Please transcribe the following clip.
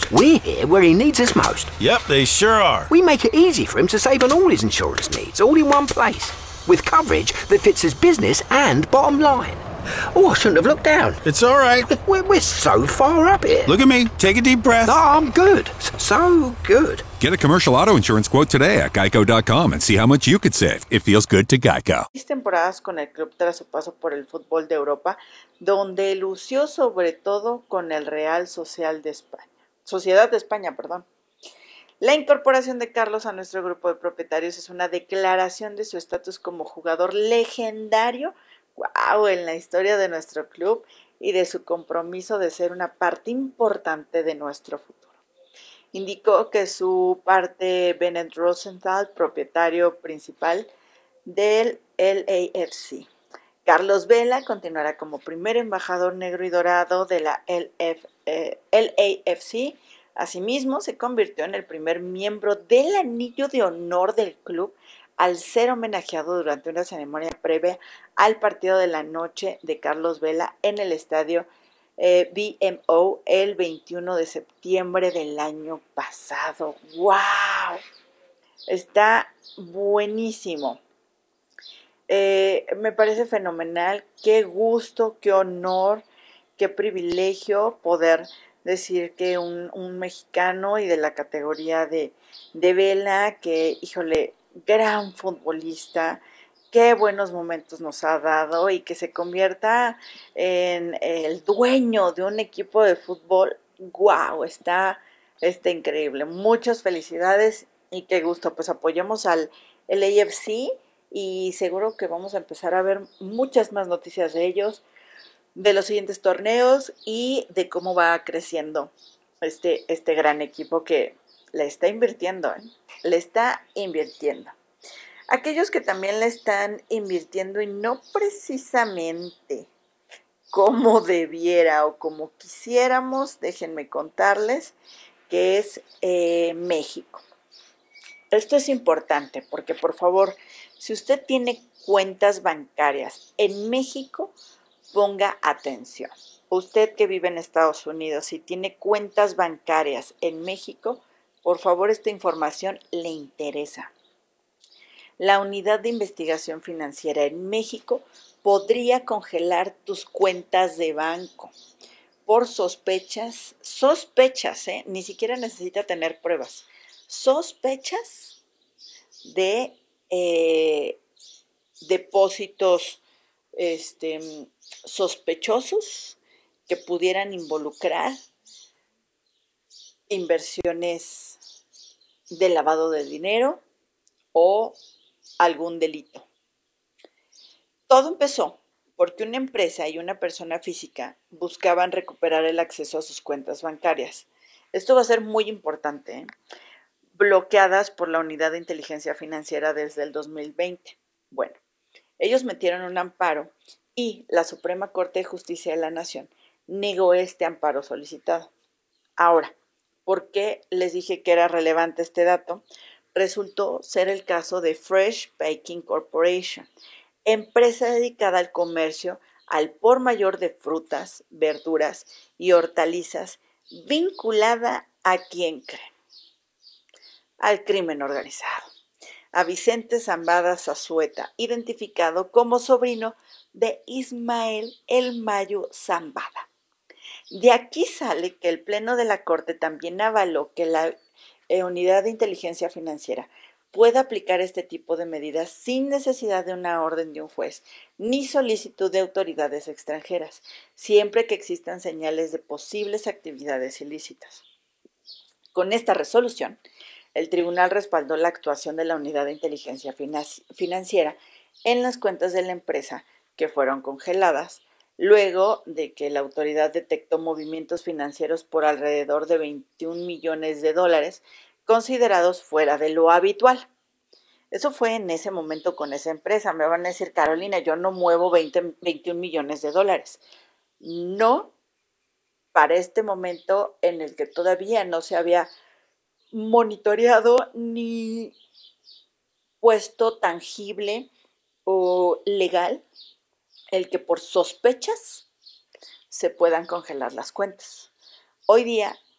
We're here where he needs us most. Yep, they sure are. We make it easy for him to save on all his insurance needs, all in one place, with coverage that fits his business and bottom line. Oh, I shouldn't have looked down. It's all right. We're so far up here. Look at me. Take a deep breath. No, I'm good. So good. Get a commercial auto insurance quote today at geico.com and see how much you could save. It feels good to Geico. 6 temporadas con el club tras su paso por el fútbol de Europa, donde lució sobre todo con el Real Sociedad de España. La incorporación de Carlos a nuestro grupo de propietarios es una declaración de su estatus como jugador legendario, en la historia de nuestro club y de su compromiso de ser una parte importante de nuestro futuro. Indicó que su parte Bennett Rosenthal, propietario principal del LAFC. Carlos Vela continuará como primer embajador negro y dorado de la LAFC. Asimismo, se convirtió en el primer miembro del anillo de honor del club al ser homenajeado durante una ceremonia previa al partido de la noche de Carlos Vela en el estadio BMO el 21 de septiembre del año pasado. ¡Wow! Está buenísimo. Me parece fenomenal. Qué gusto, qué honor, qué privilegio poder decir que un mexicano y de la categoría de Vela, que, híjole, gran futbolista, qué buenos momentos nos ha dado y que se convierta en el dueño de un equipo de fútbol. ¡Guau! Está increíble. Muchas felicidades y qué gusto. Pues apoyamos al LAFC y seguro que vamos a empezar a ver muchas más noticias de ellos, de los siguientes torneos y de cómo va creciendo este gran equipo que le está invirtiendo, le está invirtiendo. Aquellos que también le están invirtiendo y no precisamente como debiera o como quisiéramos, déjenme contarles que es México. Esto es importante porque, por favor, si usted tiene cuentas bancarias en México, ponga atención. Usted que vive en Estados Unidos, si tiene cuentas bancarias en México, por favor, esta información le interesa. La Unidad de Investigación Financiera en México podría congelar tus cuentas de banco por sospechas, ni siquiera necesita tener pruebas, sospechas de depósitos sospechosos que pudieran involucrar inversiones de lavado de dinero o algún delito. Todo empezó porque una empresa y una persona física buscaban recuperar el acceso a sus cuentas bancarias. Esto va a ser muy importante, bloqueadas por la Unidad de Inteligencia Financiera desde el 2020. Bueno, ellos metieron un amparo y la Suprema Corte de Justicia de la Nación negó este amparo solicitado. Ahora, ¿por qué les dije que era relevante este dato? Resultó ser el caso de Fresh Baking Corporation, empresa dedicada al comercio al por mayor de frutas, verduras y hortalizas, vinculada ¿a quién creen? Al crimen organizado, a Vicente Zambada Zazueta, identificado como sobrino de Ismael El Mayo Zambada. De aquí sale que el Pleno de la Corte también avaló que la Unidad de Inteligencia Financiera pueda aplicar este tipo de medidas sin necesidad de una orden de un juez ni solicitud de autoridades extranjeras, siempre que existan señales de posibles actividades ilícitas. Con esta resolución, el tribunal respaldó la actuación de la Unidad de Inteligencia Financiera en las cuentas de la empresa que fueron congeladas, luego de que la autoridad detectó movimientos financieros por alrededor de $21 millones, considerados fuera de lo habitual. Eso fue en ese momento con esa empresa. Me van a decir, Carolina, yo no muevo 21 millones de dólares. No, para este momento en el que todavía no se había monitoreado ni puesto tangible o legal el que por sospechas se puedan congelar las cuentas. Hoy día